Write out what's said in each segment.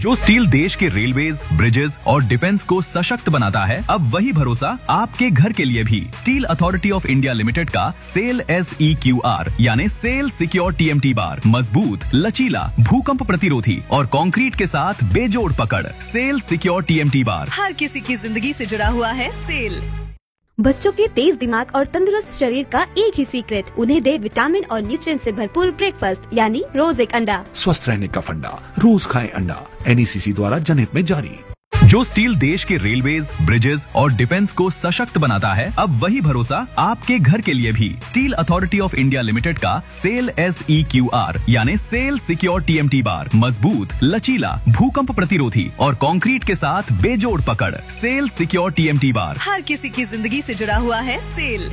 जो स्टील देश के रेलवेज, ब्रिजेस और डिफेंस को सशक्त बनाता है, अब वही भरोसा आपके घर के लिए भी। Steel authority of India limited का सेल SEQR यानी सेल सिक्योर TMT बार मजबूत, लचीला, भूकंप प्रतिरोधी और कंक्रीट के साथ बेजोड़ पकड़। सेल सिक्योर TMT बार हर किसी की जिंदगी से जुड़ा हुआ है सेल। बच्चों के तेज दिमाग और तंदुरुस्त शरीर का एक ही सीक्रेट, उन्हें दे विटामिन और न्यूट्रिएंट से भरपूर ब्रेकफास्ट यानी रोज एक अंडा। स्वस्थ रहने का फंडा, रोज खाएं अंडा। NECC द्वारा जनहित में जारी। जो स्टील देश के रेलवेज, ब्रिजेस और डिफेंस को सशक्त बनाता है, अब वही भरोसा आपके घर के लिए भी। Steel authority of India limited का सेल SEQR यानी सेल सिक्योर TMT बार मजबूत, लचीला, भूकंप प्रतिरोधी और कंक्रीट के साथ बेजोड़ पकड़। सेल सिक्योर TMT बार हर किसी की जिंदगी से जुड़ा हुआ है सेल।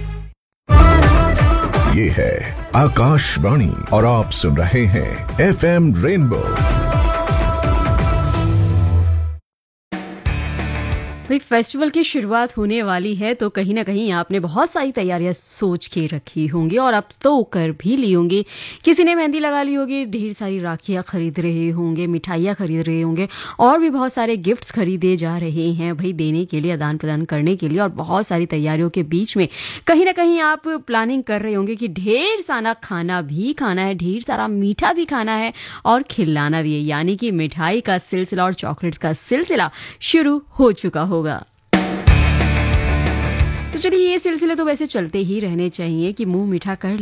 ये है आकाशवाणी और आप सुन रहे हैं FM रेनबो। भाई फेस्टिवल की शुरुआत होने वाली है तो कहीं ना कहीं आपने बहुत सारी तैयारियां सोच के रखी होंगी और अब तो कर भी ली होंगी। किसी ने मेहंदी लगा ली होगी, ढेर सारी राखियां खरीद रहे होंगे, मिठाइयां खरीद रहे होंगे और भी बहुत सारे गिफ्ट्स खरीदे जा रहे हैं भाई देने के लिए, आदान प्रदान करने के लिए। और बहुत सारी तैयारियों के बीच में कहीं ना कहीं आप प्लानिंग कर रहे होंगे कि ढेर सारा खाना भी खाना है, ढेर सारा मीठा भी खाना है और खिलाना भी है, यानी कि मिठाई का सिलसिला और चॉकलेट्स का सिलसिला शुरू हो चुका होगा। तो चलिए ये सिलसिले तो वैसे चलते ही रहने चाहिए कि मुंह मीठा कर